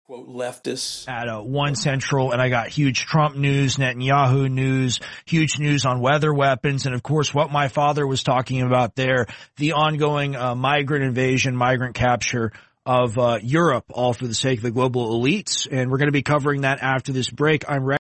quote, leftists at One Central, and I got huge Trump news, Netanyahu news, huge news on weather weapons, and of course what my father was talking about there, the ongoing migrant invasion, migrant capture of Europe, all for the sake of the global elites. And we're going to be covering that after this break. I'm